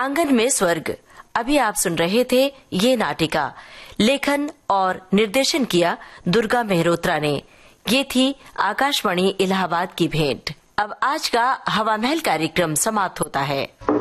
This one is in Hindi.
आंगन में स्वर्ग। अभी आप सुन रहे थे ये नाटिका। लेखन और निर्देशन किया दुर्गा मेहरोत्रा ने। ये थी आकाशवाणी इलाहाबाद की भेंट। अब आज का हवा महल कार्यक्रम समाप्त होता है।